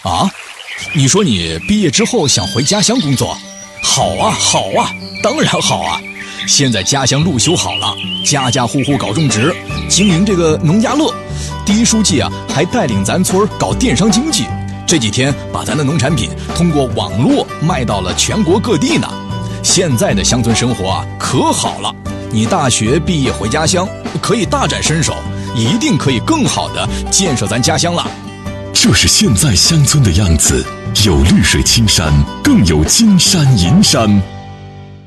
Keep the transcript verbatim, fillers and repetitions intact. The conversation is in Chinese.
啊，你说你毕业之后想回家乡工作？好啊好啊，当然好啊！现在家乡路修好了，家家户户搞种植，经营这个农家乐。第一书记啊，还带领咱村搞电商经济，这几天把咱的农产品通过网络卖到了全国各地呢。现在的乡村生活啊，可好了！你大学毕业回家乡，可以大展身手，一定可以更好的建设咱家乡了。 这是现在乡村的样子，有绿水青山，更有金山银山。